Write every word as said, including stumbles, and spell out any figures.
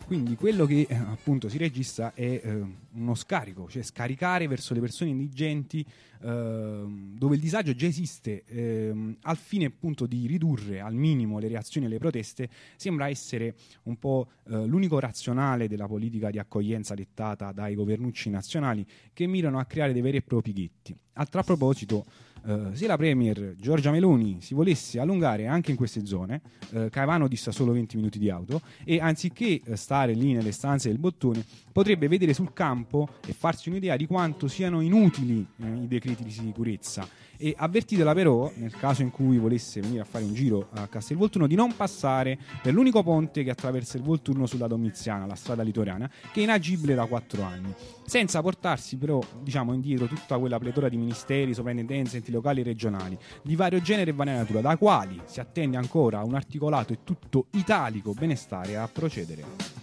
quindi quello che eh, appunto si registra è eh, uno scarico, cioè scaricare verso le persone indigenti eh, dove il disagio già esiste, eh, al fine appunto di ridurre al minimo le reazioni alle proteste, sembra essere un po' eh, l'unico razionale della politica di accoglienza dettata dai governucci nazionali che mirano a creare dei veri e propri ghetti. A tal proposito, Uh, se la premier Giorgia Meloni si volesse allungare anche in queste zone, uh, Caivano dista solo venti minuti di auto, e anziché uh, stare lì nelle stanze del bottone potrebbe vedere sul campo e farsi un'idea di quanto siano inutili uh, i decreti di sicurezza, e avvertitela però, nel caso in cui volesse venire a fare un giro a Castelvolturno, di non passare per l'unico ponte che attraversa il Volturno sulla Domiziana, la strada litorana, che è inagibile da quattro anni, senza portarsi però diciamo indietro tutta quella pletora di ministeri, sovrintendenze, enti locali e regionali di vario genere e varia natura, da quali si attende ancora un articolato e tutto italico benestare a procedere.